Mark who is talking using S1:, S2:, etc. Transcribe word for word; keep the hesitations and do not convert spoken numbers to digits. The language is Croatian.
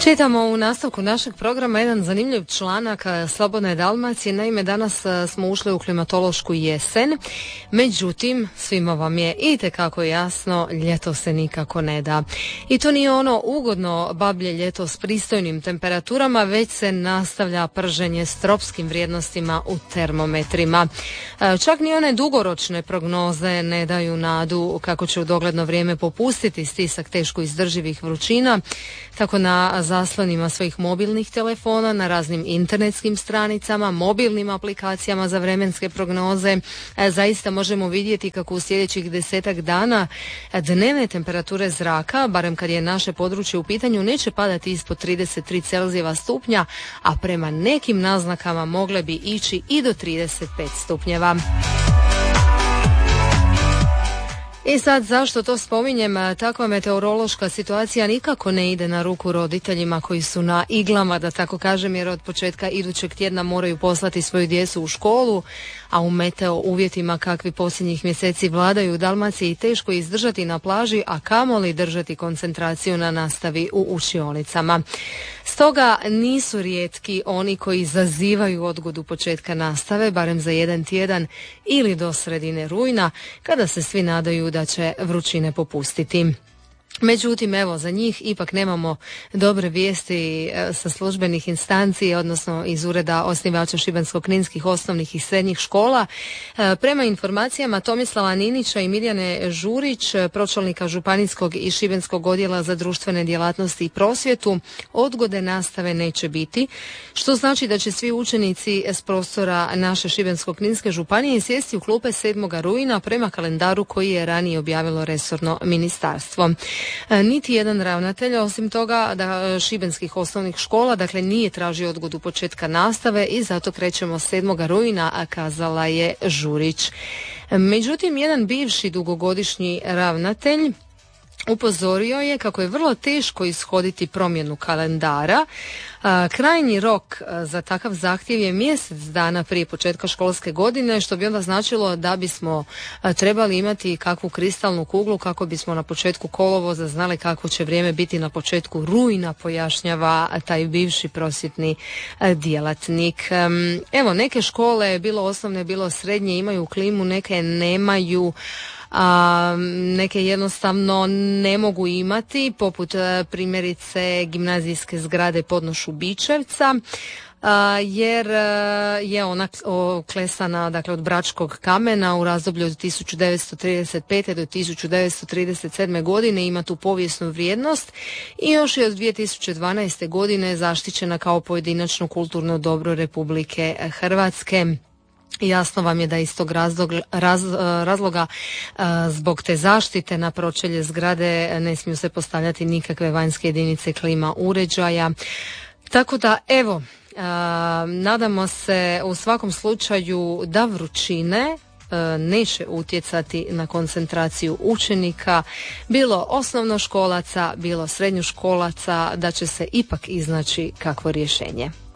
S1: Čitamo u nastavku našeg programa jedan zanimljiv članak Slobodne Dalmacije. Naime, danas smo ušli u klimatološku jesen, međutim, svima vam je itekako jasno, ljeto se nikako ne da. I to nije ono ugodno bablje ljeto s pristojnim temperaturama, već se nastavlja prženje s tropskim vrijednostima u termometrima. Čak ni one dugoročne prognoze ne daju nadu kako će u dogledno vrijeme popustiti stisak teško izdrživih vrućina, tako na zaslonima svojih mobilnih telefona, na raznim internetskim stranicama, mobilnim aplikacijama za vremenske prognoze. Zaista možemo vidjeti kako u sljedećih desetak dana dnevne temperature zraka, barem kad je naše područje u pitanju, neće padati ispod trideset tri Celzijeva stupnja, a prema nekim naznakama mogle bi ići i do trideset pet stupnjeva. I sad, zašto to spominjem? Takva meteorološka situacija nikako ne ide na ruku roditeljima koji su na iglama, da tako kažem, jer od početka idućeg tjedna moraju poslati svoju djecu u školu, a u meteo uvjetima kakvi posljednjih mjeseci vladaju u Dalmaciji teško izdržati na plaži, a kamoli držati koncentraciju na nastavi u učionicama. Stoga nisu rijetki oni koji zazivaju odgodu početka nastave, barem za jedan tjedan ili do sredine rujna, kada se svi nadaju da će vrućine popustiti. Međutim, evo, za njih ipak nemamo dobre vijesti sa službenih instanci, odnosno iz ureda osnivača Šibensko-kninskih osnovnih i srednjih škola. Prema informacijama Tomislava Ninića i Mirjane Žurić, pročelnika županijskog i šibenskog odjela za društvene djelatnosti i prosvjetu, odgode nastave neće biti, što znači da će svi učenici s prostora naše Šibensko-kninske županije sjesti u klupe sedmog rujna prema kalendaru koji je ranije objavilo resorno ministarstvo. Niti jedan ravnatelj, osim toga, da šibenskih osnovnih škola, dakle, nije tražio odgodu početka nastave i zato krećemo sedmog rujna, a kazala je Žurić. Međutim, jedan bivši dugogodišnji ravnatelj upozorio je kako je vrlo teško ishoditi promjenu kalendara. Krajnji rok za takav zahtjev je mjesec dana prije početka školske godine, što bi onda značilo da bismo trebali imati kakvu kristalnu kuglu kako bismo na početku kolovoza znali kako će vrijeme biti na početku rujna, pojašnjava taj bivši prosvjetni djelatnik. Evo, neke škole, bilo osnovne, bilo srednje, imaju klimu, neke nemaju. A, neke jednostavno ne mogu imati, poput primjerice gimnazijske zgrade Podnošu Bičevca, a, jer je ona klesana, dakle, od bračkog kamena u razdoblju od tisuću devetsto trideset pete do tisuću devetsto trideset sedme godine, ima tu povijesnu vrijednost i još je od dvije tisuće dvanaeste godine zaštićena kao pojedinačno kulturno dobro Republike Hrvatske. Jasno vam je da iz tog razloga, raz, razloga zbog te zaštite na pročelje zgrade ne smiju se postavljati nikakve vanjske jedinice klima uređaja. Tako da, evo, nadamo se u svakom slučaju da vrućine neće utjecati na koncentraciju učenika, bilo osnovnoškolaca, bilo srednjoškolaca, da će se ipak iznaći kakvo rješenje.